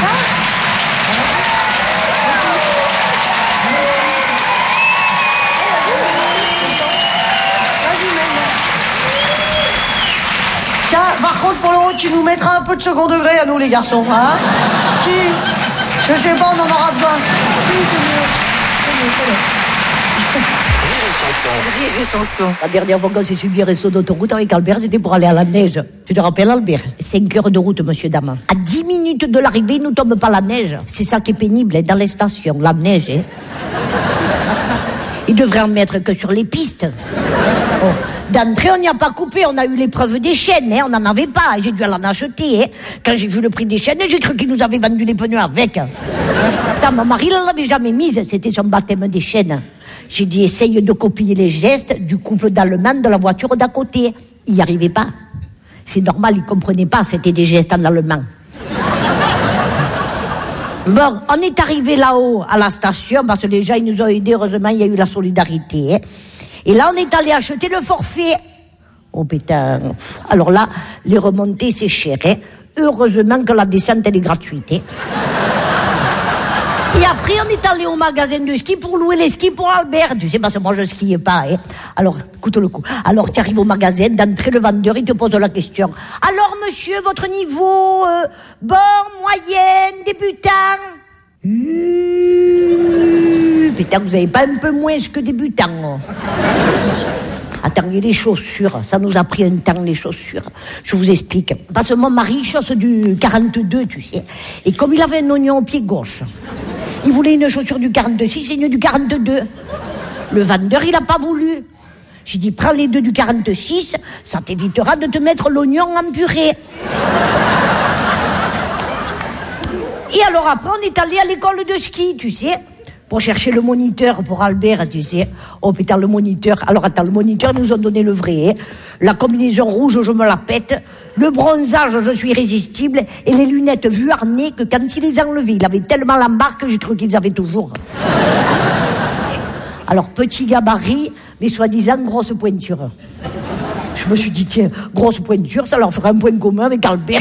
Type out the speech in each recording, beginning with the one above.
Tiens, par contre, pour le haut, tu nous mettras un peu de second degré à nous, les garçons, hein? Si, je sais pas, on en aura besoin. Si, c'est mieux. Rire et chanson. La dernière fois qu'on s'est subi un resto d'autoroute avec Albert, c'était pour aller à la neige. Tu te rappelles, Albert? 5 heures de route, monsieur, dame. À 10 minutes de l'arrivée, il ne tombe pas la neige. C'est ça qui est pénible, hein, dans les stations, la neige. Hein. Il devrait en mettre que sur les pistes. Oh. D'entrée, on n'y a pas coupé, on a eu l'épreuve des chaînes, hein. On n'en avait pas, j'ai dû aller en acheter. Hein. Quand j'ai vu le prix des chaînes, j'ai cru qu'ils nous avaient vendu les pneus avec. Putain, mon mari ne l'avait jamais mise, c'était son baptême des chaînes. J'ai dit, essaye de copier les gestes du couple d'Allemands de la voiture d'à côté. Il n'y arrivait pas. C'est normal, il ne comprenait pas, c'était des gestes en allemand. Bon, on est arrivé là-haut, à la station, parce que les gens, ils nous ont aidés, heureusement, il y a eu la solidarité. Hein. Et là, on est allé acheter le forfait. Oh putain. Alors là, les remontées, c'est cher. Hein. Heureusement que la descente, elle est gratuite. Hein. Et après, on est allé au magasin de ski pour louer les skis pour Albert. Tu sais, parce que moi, je skiais pas. Hein. Alors, écoute le coup. Alors, tu arrives au magasin, d'entrée, le vendeur, il te pose la question. Alors, monsieur, votre niveau, bon, moyenne, débutant? Putain, vous avez pas un peu moins que débutant. Attends, et les chaussures, ça nous a pris un temps, les chaussures. Je vous explique. Parce que mon mari chausse du 42, tu sais. Et comme il avait un oignon au pied gauche, il voulait une chaussure du 46 et une du 42. Le vendeur, il n'a pas voulu. J'ai dit, prends les deux du 46, ça t'évitera de te mettre l'oignon en purée. Et alors après, on est allé à l'école de ski, tu sais, pour chercher le moniteur pour Albert, tu sais. Oh putain, le moniteur. Alors attends, le moniteur, ils nous ont donné le vrai. Hein. La combinaison rouge, je me la pète. Le bronzage, je suis irrésistible. Et les lunettes vuarnées que quand il les a enlevées, il avait tellement l'embarque que j'ai cru qu'ils avaient toujours. Alors, petit gabarit, mais soi-disant grosse pointure. Je me suis dit, tiens, grosse pointure, ça leur fera un point commun avec Albert.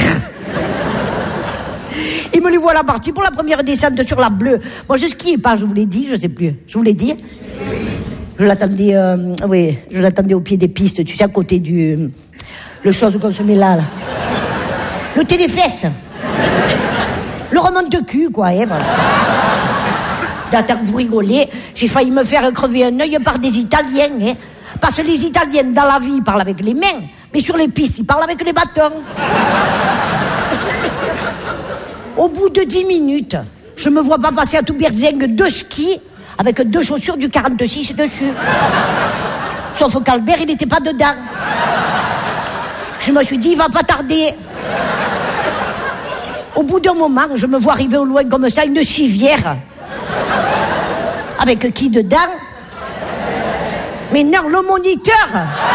Et me les voilà partis pour la première descente sur la bleue. Moi, je skiais pas, je vous l'ai dit, je sais plus. Je vous l'ai dit. Je l'attendais, oui, je l'attendais au pied des pistes, tu sais, à côté du... Le chose qu'on se met là. Le téléfesse. Le remonte-cul, quoi, hein, voilà. Attends que vous rigolez, j'ai failli me faire crever un œil par des Italiens, hein. Parce que les Italiens, dans la vie, ils parlent avec les mains, mais sur les pistes, ils parlent avec les bâtons. Au bout de 10 minutes, je me vois pas passer à tout Berzing 2 skis avec 2 chaussures du 46 dessus. Sauf qu'Albert, il n'était pas dedans. Je me suis dit, il va pas tarder. Au bout d'un moment, je me vois arriver au loin comme ça, une civière. Avec qui dedans? Mais non, le moniteur.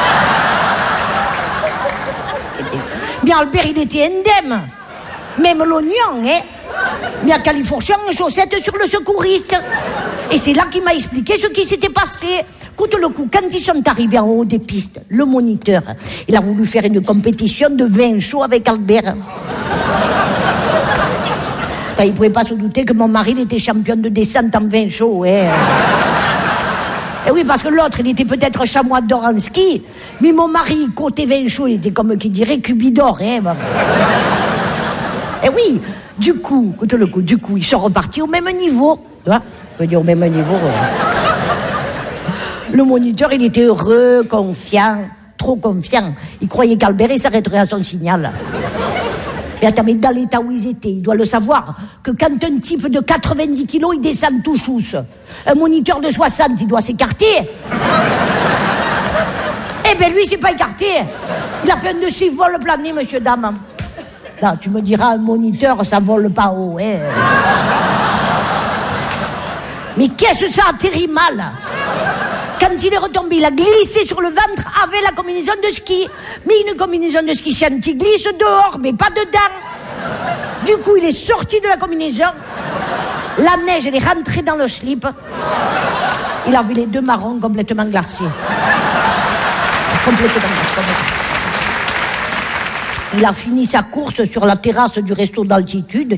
Mais Albert, il était indemne. Même l'oignon, hein. Mais à Califourchon, une chaussette sur le secouriste. Et c'est là qu'il m'a expliqué ce qui s'était passé. Écoute le coup, quand ils sont arrivés en haut des pistes, le moniteur, il a voulu faire une compétition de vin chaud avec Albert. Il ne pouvait pas se douter que mon mari il était champion de descente en vin chaud. Hein. Et oui, parce que l'autre, il était peut-être chamois d'or en ski, mais mon mari, côté vin chaud, il était comme qui dirait cubidor. Hein. Et oui, du coup, écoute le coup, ils sont repartis au même niveau. Tu vois, je veux dire au même niveau. Le moniteur, il était heureux, confiant, trop confiant. Il croyait qu'Albert, il s'arrêterait à son signal. Et attends, mais dans l'état où ils étaient, il doit le savoir, que quand un type de 90 kilos, il descend tout chousse, un moniteur de 60, il doit s'écarter. Eh ben lui, il s'est pas écarté. Il a fait un de ses vols planés, monsieur, dame. Là, tu me diras, un moniteur, ça vole pas haut, hein. Mais qu'est-ce que ça atterrit mal? Quand il est retombé, il a glissé sur le ventre avec la combinaison de ski. Mais une combinaison de ski, c'est anti-glisse dehors, mais pas dedans. Du coup, il est sorti de la combinaison. La neige, elle est rentrée dans le slip. Il a vu les 2 marrons complètement glacés. Complètement glacés. Il a fini sa course sur la terrasse du resto d'altitude.